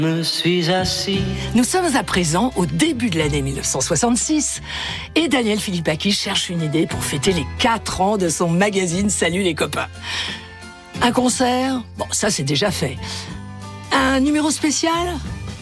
Me suis assis. Nous sommes à présent au début de l'année 1966 et Daniel Philippaki cherche une idée pour fêter les 4 ans de son magazine Salut les copains. Un concert? Bon, ça c'est déjà fait. Un numéro spécial?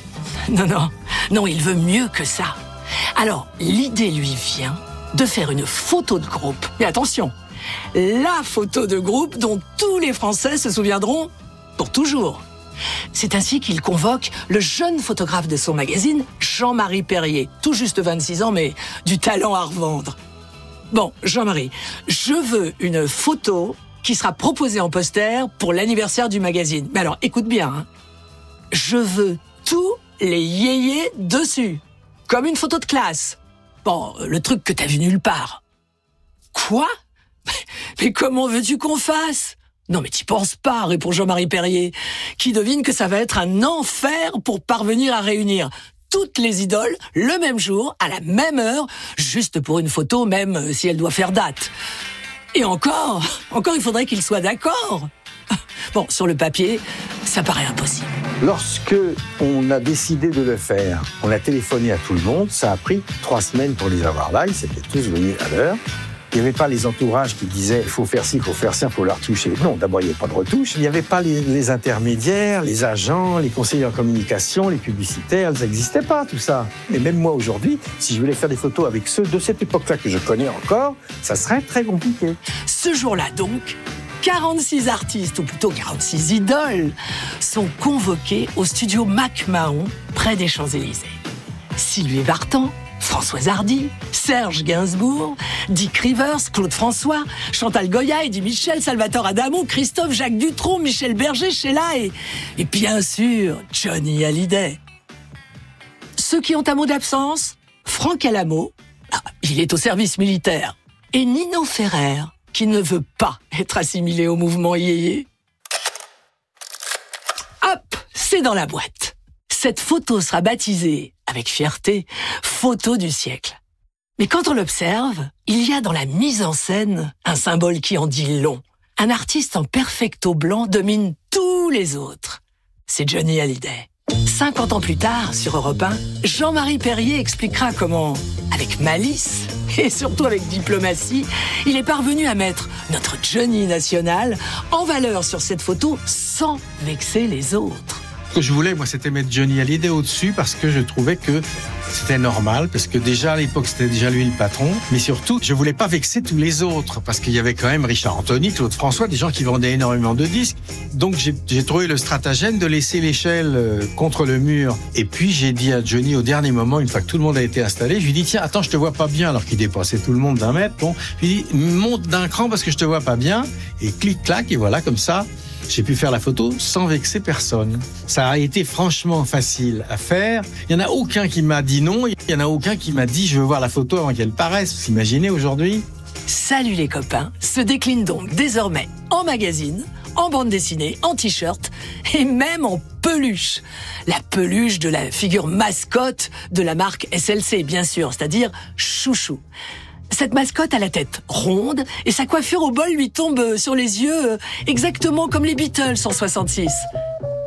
Non, il veut mieux que ça. Alors, l'idée lui vient de faire une photo de groupe. Mais attention, la photo de groupe dont tous les Français se souviendront pour toujours. C'est ainsi qu'il convoque le jeune photographe de son magazine, Jean-Marie Perrier. Tout juste 26 ans, mais du talent à revendre. Bon, Jean-Marie, je veux une photo qui sera proposée en poster pour l'anniversaire du magazine. Mais alors, écoute bien, hein. Je veux tous les yéyés dessus. Comme une photo de classe. Bon, le truc que t'as vu nulle part. Quoi? Mais comment veux-tu qu'on fasse? Non mais t'y penses pas, répond Jean-Marie Perrier, qui devine que ça va être un enfer pour parvenir à réunir toutes les idoles le même jour, à la même heure, juste pour une photo, même si elle doit faire date. Et encore, il faudrait qu'ils soient d'accord. Bon, sur le papier, ça paraît impossible. Lorsque on a décidé de le faire, on a téléphoné à tout le monde, ça a pris 3 semaines pour les avoir là, ils s'étaient tous venus à l'heure. Il n'y avait pas les entourages qui disaient « il faut faire ci, il faut faire ça, il faut la retoucher ». Non, d'abord, il n'y avait pas de retouche. Il n'y avait pas les intermédiaires, les agents, les conseillers en communication, les publicitaires. Ça n'existait pas, tout ça. Et même moi, aujourd'hui, si je voulais faire des photos avec ceux de cette époque-là que je connais encore, ça serait très compliqué. Ce jour-là, donc, 46 artistes, ou plutôt 46 idoles, sont convoqués au studio McMahon, près des Champs-Élysées. Sylvie Vartan, Françoise Hardy, Serge Gainsbourg, Dick Rivers, Claude François, Chantal Goya, Eddie Michel, Salvatore Adamo, Christophe, Jacques Dutronc, Michel Berger, Sheila et bien sûr, Johnny Hallyday. Ceux qui ont un mot d'absence, Franck Alamo, il est au service militaire, et Nino Ferrer, qui ne veut pas être assimilé au mouvement yéyé. Hop, c'est dans la boîte. Cette photo sera baptisée, avec fierté, photo du siècle. Mais quand on l'observe, il y a dans la mise en scène un symbole qui en dit long. Un artiste en perfecto blanc domine tous les autres. C'est Johnny Hallyday. 50 ans plus tard, sur Europe 1, Jean-Marie Perrier expliquera comment, avec malice et surtout avec diplomatie, il est parvenu à mettre notre Johnny national en valeur sur cette photo sans vexer les autres. Ce que je voulais, moi, c'était mettre Johnny Hallyday au-dessus parce que je trouvais que c'était normal, parce que déjà à l'époque, c'était déjà lui le patron. Mais surtout, je voulais pas vexer tous les autres parce qu'il y avait quand même Richard Anthony, Claude François, des gens qui vendaient énormément de disques. Donc, j'ai trouvé le stratagème de laisser l'échelle contre le mur. Et puis, j'ai dit à Johnny au dernier moment, une fois que tout le monde a été installé, je lui ai dit, tiens, attends, je te vois pas bien, alors qu'il dépassait tout le monde d'1 mètre. Bon, je lui ai dit, monte d'un cran parce que je te vois pas bien. Et clic-clac, et voilà, comme ça. J'ai pu faire la photo sans vexer personne. Ça a été franchement facile à faire. Il n'y en a aucun qui m'a dit non. Il n'y en a aucun qui m'a dit je veux voir la photo avant qu'elle paraisse. Vous imaginez aujourd'hui? Salut les copains se décline donc désormais en magazine, en bande dessinée, en t-shirt et même en peluche. La peluche de la figure mascotte de la marque SLC, bien sûr, c'est-à-dire Chouchou. Cette mascotte a la tête ronde et sa coiffure au bol lui tombe sur les yeux exactement comme les Beatles en 66.